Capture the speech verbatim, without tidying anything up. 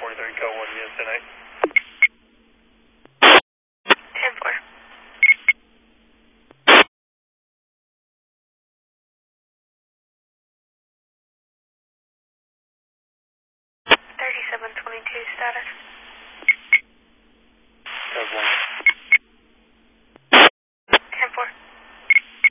forty-three, code one, unit ten eight. ten four. thirty-seven twenty-two status.